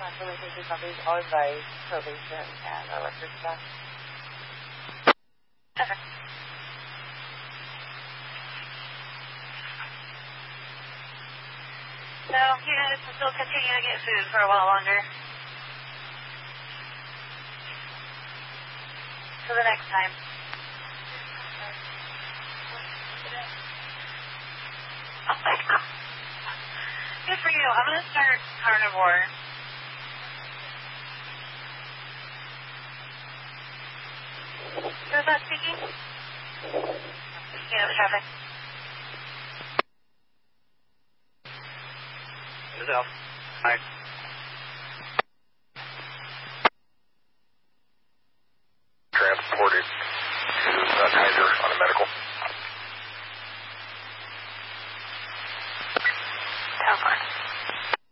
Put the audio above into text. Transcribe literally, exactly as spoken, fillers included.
Relationship companies all advise probation and electric stuff. Okay. So you guys will still continue to get food for a while longer. Till the next time. Oh my God. Good for you. I'm going to start carnivore. Who's that speaking? Yeah, traffic. This is Al. Hi.